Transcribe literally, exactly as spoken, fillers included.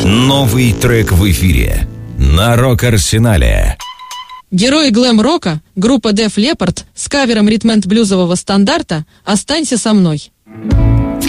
Новый трек в эфире на Рок-Арсенале. Герои глэм-рока, группа Def Leppard с кавером ритм-энд-блюзового стандарта «Останься со мной».